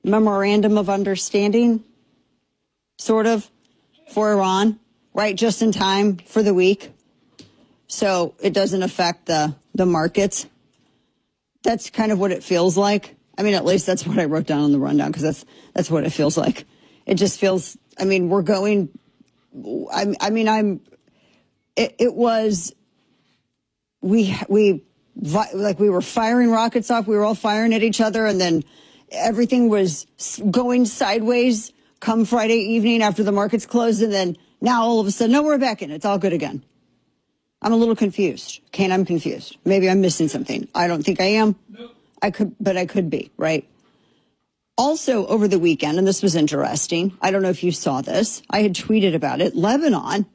memorandum of understanding, sort of, for Iran, right? Just in time for the week. So it doesn't affect the markets. That's kind of what it feels like. I mean, at least that's what I wrote down on the rundown, because that's what it feels like. It just feels, I mean, we're going, it was, we were firing rockets off. We were all firing at each other, and then everything was going sideways come Friday evening after the markets closed. And then now all of a sudden, no, we're back in. It's all good again. I'm a little confused. Kane, I'm confused. Maybe I'm missing something. I don't think I am. Nope. I could be, right? Also, over the weekend, and this was interesting, I don't know if you saw this, I had tweeted about it. Lebanon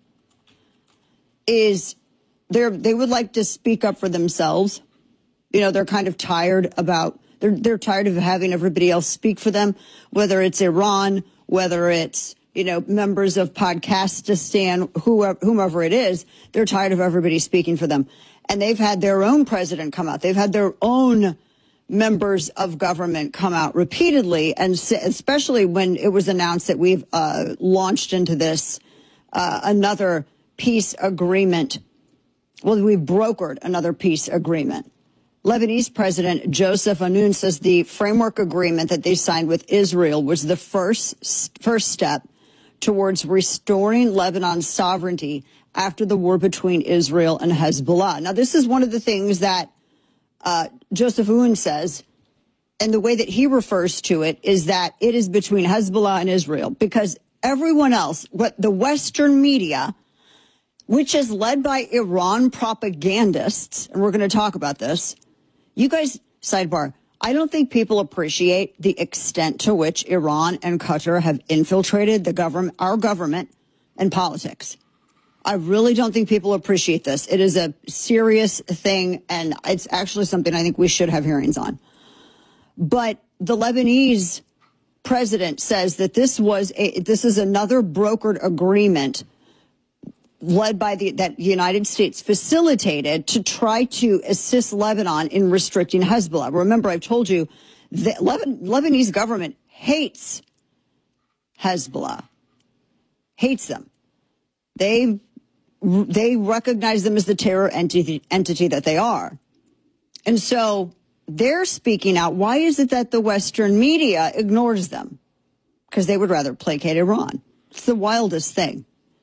they would like to speak up for themselves. You know, they're kind of tired they're tired of having everybody else speak for them, whether it's Iran, whether it's, you know, members of Podcastistan, whomever it is. They're tired of everybody speaking for them. And they've had their own president come out. They've had their own members of government come out repeatedly, and especially when it was announced that we've launched into this another peace agreement. Well, we brokered another peace agreement. Lebanese President Joseph Aoun says the framework agreement that they signed with Israel was the first step towards restoring Lebanon's sovereignty after the war between Israel and Hezbollah. Now, this is one of the things that Joseph Aoun says, and the way that he refers to it is that it is between Hezbollah and Israel, because everyone else, the Western media, which is led by Iran propagandists, and we're going to talk about this. You guys, sidebar, I don't think people appreciate the extent to which Iran and Qatar have infiltrated our government and politics. I really don't think people appreciate this. It is a serious thing, and it's actually something I think we should have hearings on. But the Lebanese president says that this is another brokered agreement led by that the United States facilitated to try to assist Lebanon in restricting Hezbollah. Remember, I've told you that Lebanese government hates Hezbollah, hates them. They recognize them as the terror entity that they are. And so they're speaking out. Why is it that the Western media ignores them? Because they would rather placate Iran. It's the wildest thing.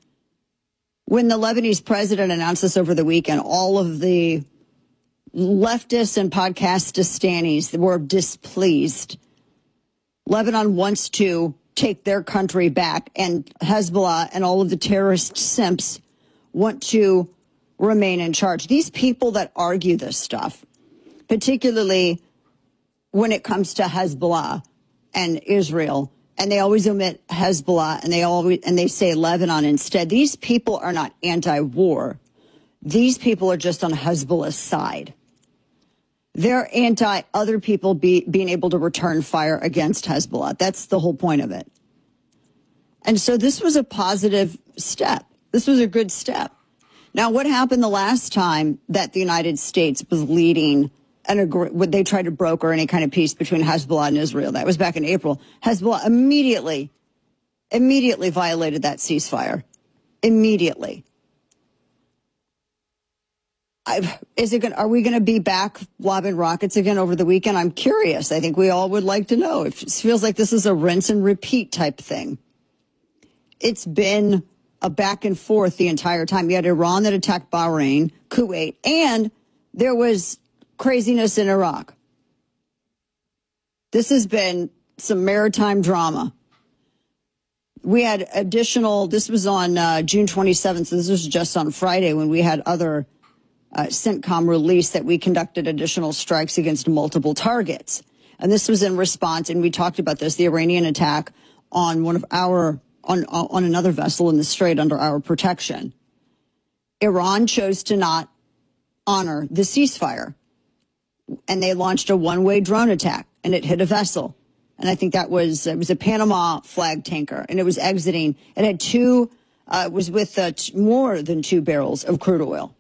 When the Lebanese president announced this over the weekend, all of the leftists and Podcastistanis were displeased. Lebanon wants to take their country back, and Hezbollah and all of the terrorist simps want to remain in charge. These people that argue this stuff, particularly when it comes to Hezbollah and Israel, and they always omit Hezbollah, and they say Lebanon instead. These people are not anti-war. These people are just on Hezbollah's side. They're anti other people being able to return fire against Hezbollah. That's the whole point of it. And so this was a positive step. This was a good step. Now, what happened the last time that the United States was leading they tried to broker any kind of peace between Hezbollah and Israel? That was back in April. Hezbollah immediately violated that ceasefire. Immediately. Are we going to be back lobbing rockets again over the weekend? I'm curious. I think we all would like to know. It feels like this is a rinse and repeat type thing. It's been a back and forth the entire time. You had Iran that attacked Bahrain, Kuwait, and there was craziness in Iraq. This has been some maritime drama. We had this was on June 27th, so this was just on Friday when we had other CENTCOM release that we conducted additional strikes against multiple targets. And this was in response, and we talked about this, the Iranian attack on on another vessel in the Strait under our protection. Iran chose to not honor the ceasefire, and they launched a one-way drone attack, and it hit a vessel. And I think it was a Panama flag tanker, and it was exiting. It had it was with more than 2 barrels of crude oil.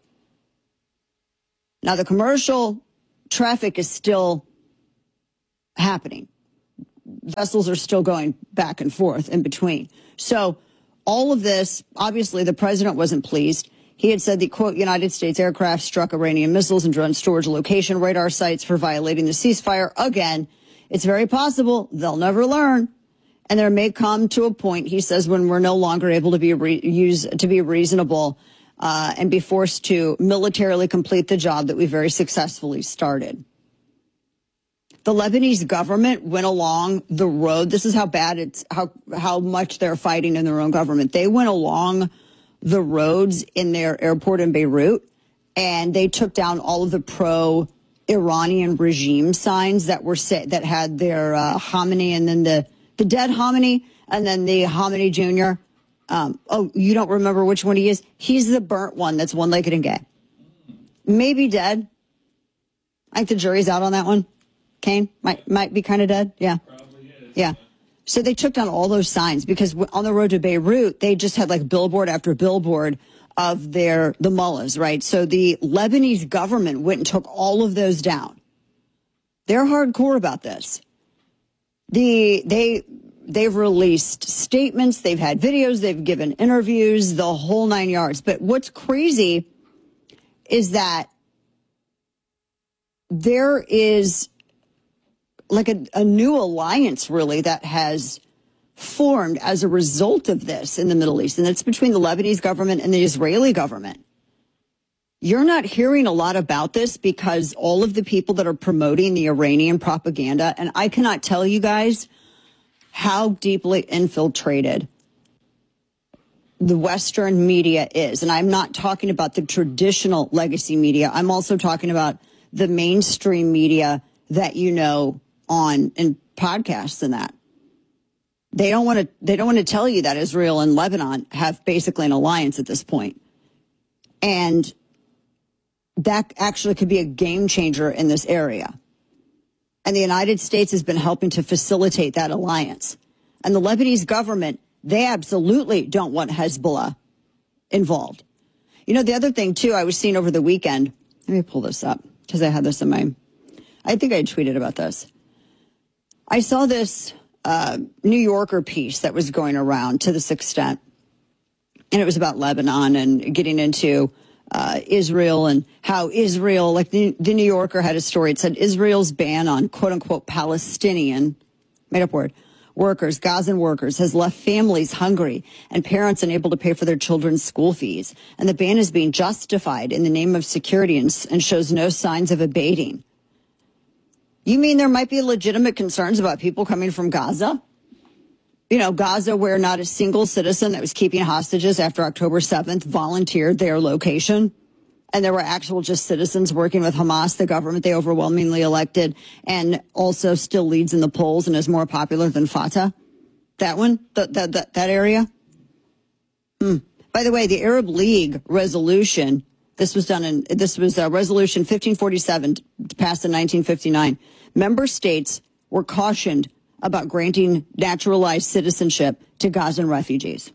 Now, the commercial traffic is still happening. vessels are still going back and forth in between. So all of this, obviously, the president wasn't pleased. He had said the, quote, United States aircraft struck Iranian missiles and drone storage location radar sites for violating the ceasefire. Again, it's very possible they'll never learn. And there may come to a point, he says, when we're no longer able to be reasonable and be forced to militarily complete the job that we very successfully started. The Lebanese government went along the road. This is how bad it's, how much they're fighting in their own government. They went along the roads in their airport in Beirut, and they took down all of the pro-Iranian regime signs that were that had their Khamenei and then the dead Khamenei and then the Khamenei Jr. Oh, you don't remember which one he is? He's the burnt one that's one-legged and gay. Maybe dead. I think the jury's out on that one. Kane might be kind of dead. Yeah. Probably is. Yeah. So they took down all those signs because on the road to Beirut, they just had like billboard after billboard of the mullahs, right? So the Lebanese government went and took all of those down. They're hardcore about this. They've released statements, they've had videos, they've given interviews, the whole 9 yards. But what's crazy is that there is like a new alliance, really, that has formed as a result of this in the Middle East. And it's between the Lebanese government and the Israeli government. You're not hearing a lot about this because all of the people that are promoting the Iranian propaganda, and I cannot tell you guys how deeply infiltrated the Western media is. And I'm not talking about the traditional legacy media. I'm also talking about the mainstream media that you know on in podcasts and that. They don't want to tell you that Israel and Lebanon have basically an alliance at this point. And that actually could be a game changer in this area. And the United States has been helping to facilitate that alliance. And the Lebanese government, they absolutely don't want Hezbollah involved. You know, the other thing, too, I was seeing over the weekend. Let me pull this up because I had this in my, I think I tweeted about this. I saw this New Yorker piece that was going around to this extent. And it was about Lebanon and getting into Israel and how Israel, like the New Yorker had a story. It said Israel's ban on quote unquote Palestinian, made up word, workers, Gazan workers, has left families hungry and parents unable to pay for their children's school fees. And the ban is being justified in the name of security and shows no signs of abating. You mean there might be legitimate concerns about people coming from Gaza? You know, Gaza, where not a single citizen that was keeping hostages after October 7th volunteered their location. And there were actual just citizens working with Hamas, the government they overwhelmingly elected, and also still leads in the polls and is more popular than Fatah. That one, that area. By the way, the Arab League resolution, this was resolution 1547 passed in 1959. Member states were cautioned about granting naturalized citizenship to Gazan refugees.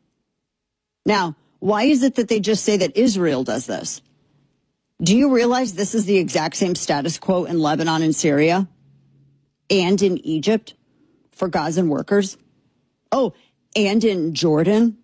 Now, why is it that they just say that Israel does this? Do you realize this is the exact same status quo in Lebanon and Syria and in Egypt for Gazan workers? Oh, and in Jordan,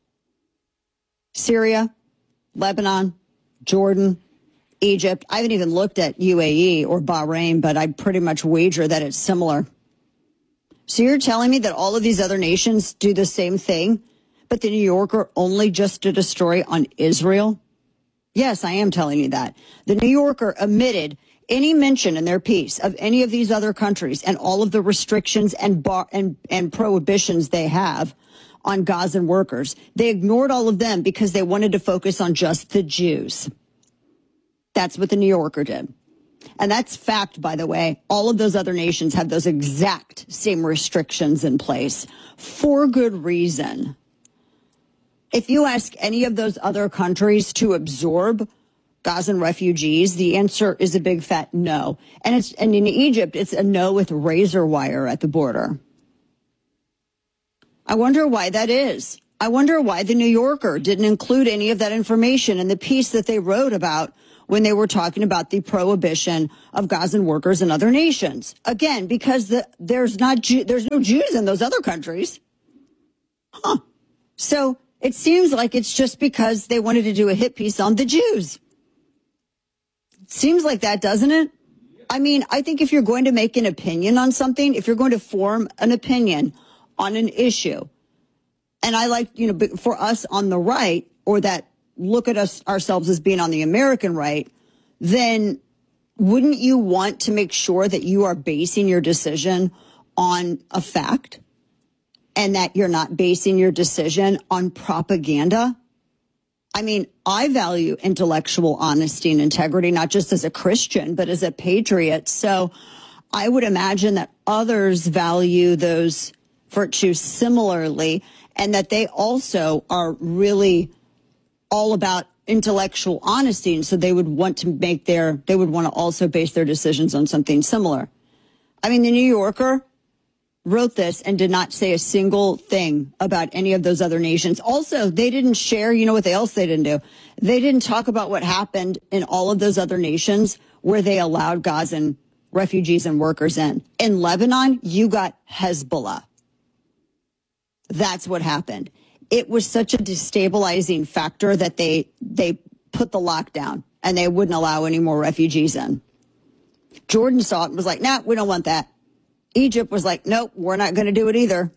Syria, Lebanon, Jordan, Egypt. I haven't even looked at UAE or Bahrain, but I'd pretty much wager that it's similar. So you're telling me that all of these other nations do the same thing, but the New Yorker only just did a story on Israel? Yes, I am telling you that. The New Yorker omitted any mention in their piece of any of these other countries and all of the restrictions and prohibitions they have on Gazan workers. They ignored all of them because they wanted to focus on just the Jews. That's what the New Yorker did. And that's fact, by the way. All of those other nations have those exact same restrictions in place for good reason. If you ask any of those other countries to absorb Gazan refugees, the answer is a big fat no. And in Egypt, it's a no with razor wire at the border. I wonder why that is. I wonder why the New Yorker didn't include any of that information in the piece that they wrote about when they were talking about the prohibition of Gazan workers in other nations. Again, because there's no Jews in those other countries. So it seems like it's just because they wanted to do a hit piece on the Jews. Seems like that, doesn't it? I mean, I think if you're going to make an opinion on something, if you're going to form an opinion on an issue, and I like, for us on the right, or that look at ourselves as being on the American right, then wouldn't you want to make sure that you are basing your decision on a fact and that you're not basing your decision on propaganda? I mean, I value intellectual honesty and integrity, not just as a Christian, but as a patriot. So I would imagine that others value those virtues similarly, and that they also are really all about intellectual honesty. And so they would want to also base their decisions on something similar. I mean, the New Yorker wrote this and did not say a single thing about any of those other nations. Also, they didn't share, what else they didn't do? They didn't talk about what happened in all of those other nations where they allowed Gazan refugees and workers in. In Lebanon, you got Hezbollah. That's what happened. It was such a destabilizing factor that they put the lockdown and they wouldn't allow any more refugees in. Jordan saw it and was like, nah, we don't want that. Egypt was like, nope, we're not going to do it either.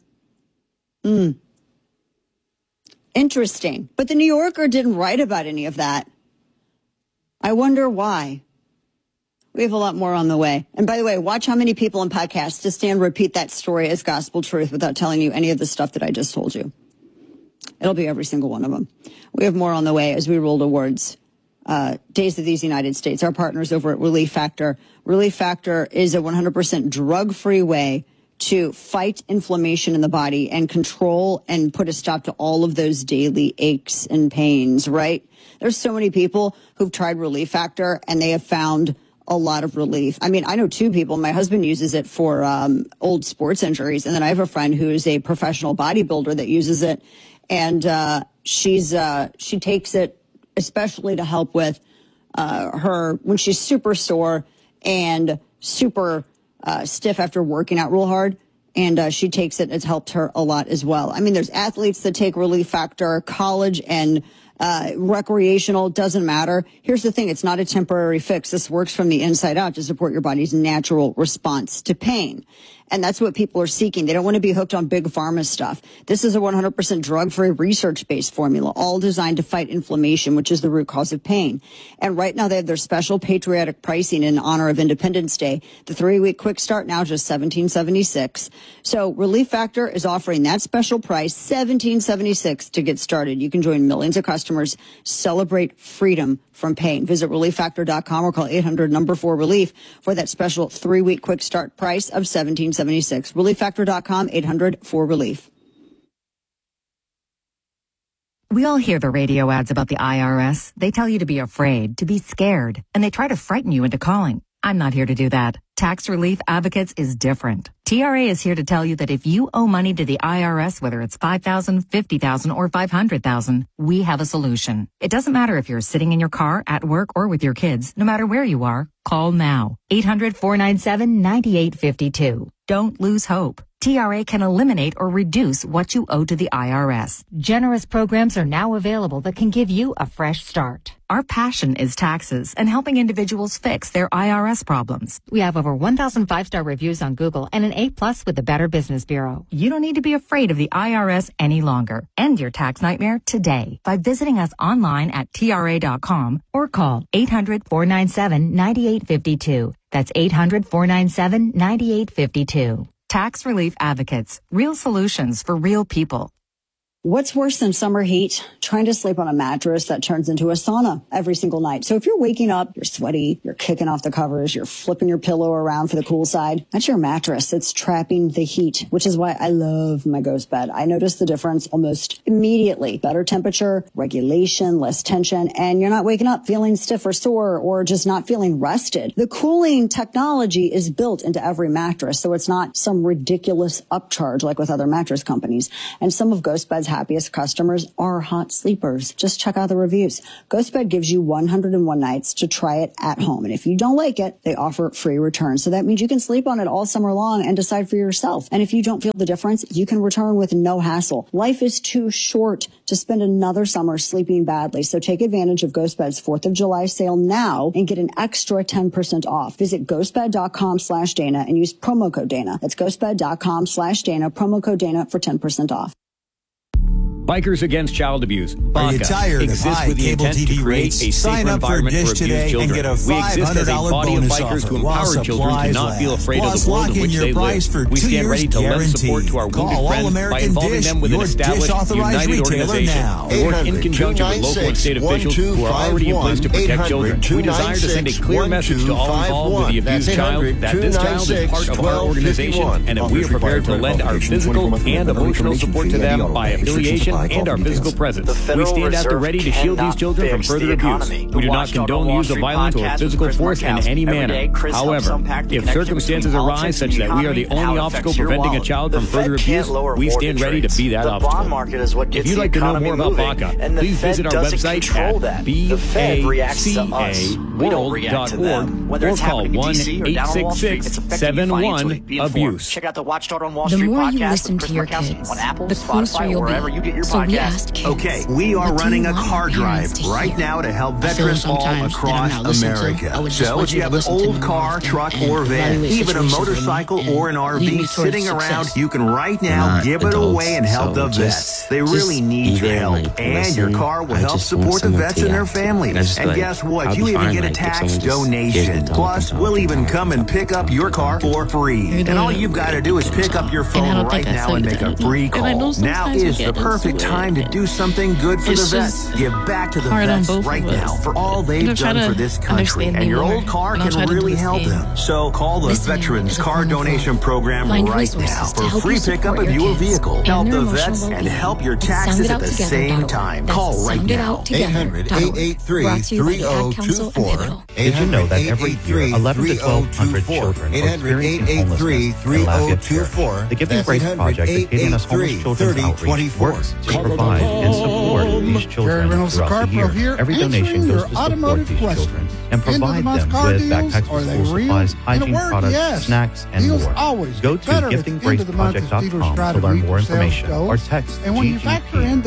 Interesting. But the New Yorker didn't write about any of that. I wonder why. We have a lot more on the way. And by the way, watch how many people in podcasts just stand and repeat that story as gospel truth without telling you any of the stuff that I just told you. It'll be every single one of them. We have more on the way as we roll towards Days of These United States. Our partners over at Relief Factor. Relief Factor is a 100% drug-free way to fight inflammation in the body and control and put a stop to all of those daily aches and pains, right? There's so many people who've tried Relief Factor and they have found a lot of relief. I mean, I know two people. My husband uses it for old sports injuries. And then I have a friend who is a professional bodybuilder that uses it. And she takes it especially to help with her when she's super sore and super stiff after working out real hard. And she takes it. It's helped her a lot as well. I mean, there's athletes that take Relief Factor, college and recreational, doesn't matter. Here's the thing. It's not a temporary fix. This works from the inside out to support your body's natural response to pain. And that's what people are seeking. They don't want to be hooked on big pharma stuff. This is a 100% drug-free, research-based formula, all designed to fight inflammation, which is the root cause of pain. And right now they have their special patriotic pricing in honor of Independence Day. The 3-week quick start now just $17.76. So Relief Factor is offering that special price, $17.76 to get started. You can join millions of customers, celebrate freedom from pain. Visit relieffactor.com or call 800-4RELIEF for that special 3-week quick start price of $17.76. Relieffactor.com, 800-4RELIEF. We all hear the radio ads about the IRS. They tell you to be afraid, to be scared, and they try to frighten you into calling. I'm not here to do that. Tax Relief Advocates is different. TRA is here to tell you that if you owe money to the IRS, whether it's $5,000, $50,000, or $500,000, we have a solution. It doesn't matter if you're sitting in your car, at work, or with your kids. No matter where you are, call now. 800-497-9852. Don't lose hope. TRA can eliminate or reduce what you owe to the IRS. Generous programs are now available that can give you a fresh start. Our passion is taxes and helping individuals fix their IRS problems. We have over 1,000 5-star reviews on Google and an A+ with the Better Business Bureau. You don't need to be afraid of the IRS any longer. End your tax nightmare today by visiting us online at TRA.com or call 800-497-9852. That's 800-497-9852. Tax Relief Advocates. Real solutions for real people. What's worse than summer heat? Trying to sleep on a mattress that turns into a sauna every single night. So if you're waking up, you're sweaty, you're kicking off the covers, you're flipping your pillow around for the cool side, that's your mattress. It's trapping the heat, which is why I love my Ghost bed. I notice the difference almost immediately. Better temperature, regulation, less tension, and you're not waking up feeling stiff or sore or just not feeling rested. The cooling technology is built into every mattress, so it's not some ridiculous upcharge like with other mattress companies. And some of Ghost beds happiest customers are hot sleepers. Just check out the reviews. GhostBed gives you 101 nights to try it at home. And if you don't like it, they offer free returns. So that means you can sleep on it all summer long and decide for yourself. And if you don't feel the difference, you can return with no hassle. Life is too short to spend another summer sleeping badly. So take advantage of GhostBed's 4th of July sale now and get an extra 10% off. Visit ghostbed.com/Dana and use promo code Dana. That's ghostbed.com/Dana, promo code Dana for 10% off. Bikers Against Child Abuse, Are you BACA, tired of exists high with the cable intent TV to create rates? a Sign safer up for environment Dish for abused today children. and get a We exist as a $500 body of bonus bikers offer to while empower children to supplies not feel last. afraid Plus, of the world lock in in which your they price live. for We 2 stand ready years to lend support guaranteed. to our wounded Call friends by All-American involving Dish, them with an your established, Dish-authorized united retailer organization. now. We work in conjunction with local and state officials who are already in place to protect children. We desire to send a clear message to all involved with the abused child that this child is part of our organization and that we are prepared to lend our physical and emotional support to them by affiliation and our physical presence. We stand at the ready to shield these children from further abuse. We do not condone the use of violence or physical force in any manner. However, if circumstances arise such that we are the only obstacle preventing a child from further abuse, we stand ready to be that obstacle. If you'd like to know more about BACA, please visit our website at bacaworld.org or call 1-866-71-ABUSE. Check out the Watchdog on Wall The Street more you podcast listen with to Chris your Murkowski kids, on Apple, the closer Spotify, you'll wherever be. you get your So we podcasts. asked kids, Okay, we are what do running you a want car your parents drive to right hear? now to help I feel veterans all sometimes that I'm across not listened to. America. I would just So want if you you to have an listen to old me car, more truck, and or van, evaluate even a situations motorcycle and or an lead RV me towards sitting around, success. you can right We're now not give it adults, away and help so the vets. They really just need your even, help. like, And listen. your car will I help just want support the someone vets to and their react to. families. And I just And like, guess what? I'll You be even fine, get a like, if tax someone just gives me donation. talk Plus, and we'll talk even and come talk. and pick up your car for free. And all you've got to do is pick up your I phone don't right think I now tell and you make a that free enough. And I know call. Now sometimes we is the get perfect into time to it. do something good for the It's vets. just Give back to the hard on vets both right of us. now for all they've I'll try done to for this country. understand And me your more, old car and I'll can try to really help understand. them. So call the Listening Veterans is a Car form of Donation love. Program Find right resources now to for help free you support pickup of your your kids vehicle. and Help their the emotional vets and well-being. help your At taxes at the sounditouttogether.org. same time. That's Call right now. sounditouttogether.org. Brought to you by the Ad Council and Pivotal. Did you know that every year 11 to 1,200 children are experiencing homelessness in Lafayette Parish? The Giving Grace Project, the Acadiana's Homeless Children's Outreach, works to provide and support these children throughout the year. Every donation goes to support these children and provide them with backpacks for school supplies, hygiene products, snacks, and more. Go to givinggraceproject.com to learn more information or text GGP to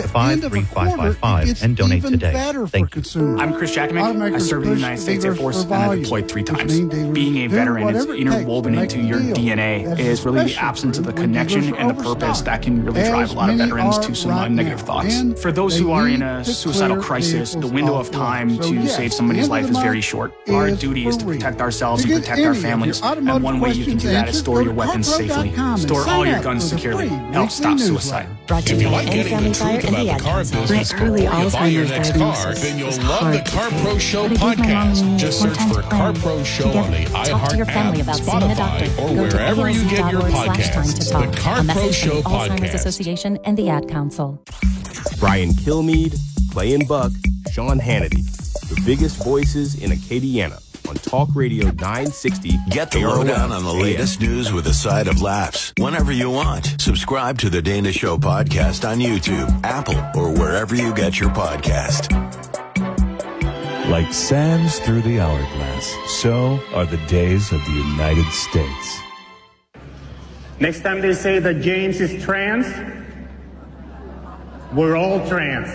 53555 and donate today. Thank you. I'm Chris Jackman. I served in the United States Air Force and I deployed 3 times. Being a veteran is interwoven into your DNA. It is really the absence of the connection and the purpose that can really drive a lot of veterans to some negative thoughts. For those who are in a suicidal crisis, the window of time to save somebody's life is very short. Our duty is to protect ourselves and protect our families. And one way you can do that is store your weapons safely. Store all your guns securely. Help stop suicide. Brought to you by Any Family Fire and the Ad Council. My early Alzheimer's diagnosis is Love the Car Pro Show podcast. Just search for Car Pro Show on the iHeart app, Spotify, or wherever you get your podcasts. The Car Pro Show podcast. Association and the Ad Council. Brian Kilmeade, Clay and Buck, Sean Hannity, the biggest voices in Acadiana on Talk Radio 960. Get the lowdown on the latest news with a side of laughs whenever you want. Subscribe to the Dana Show podcast on YouTube, Apple, or wherever you get your podcast. Like sands through the hourglass, so are the days of the United States. Next time they say that James is trans, we're all trans.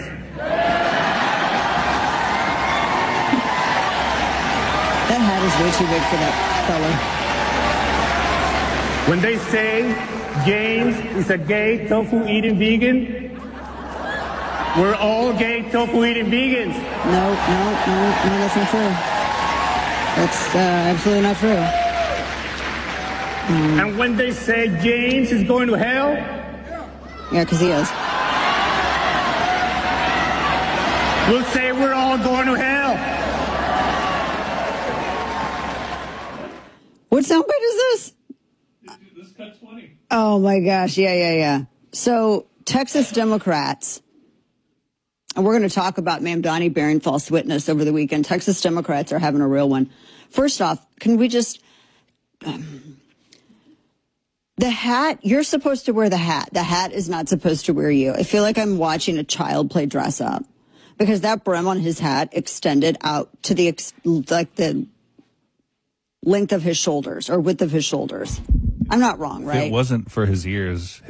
That hat is way too big for that fella. When they say James is a gay tofu-eating vegan, we're all gay tofu-eating vegans. No, that's not true. That's absolutely not true. And when they say James is going to hell, yeah, because he is. We'll say we're all going to hell. What soundbite is this? This cut 20. Oh my gosh, yeah. So Texas Democrats, and we're going to talk about Mamdani bearing false witness over the weekend. Texas Democrats are having a real one. First off, can we just... The hat, you're supposed to wear the hat. The hat is not supposed to wear you. I feel like I'm watching a child play dress up because that brim on his hat extended out to the length of his shoulders or width of his shoulders. I'm not wrong, right? If it wasn't for his ears,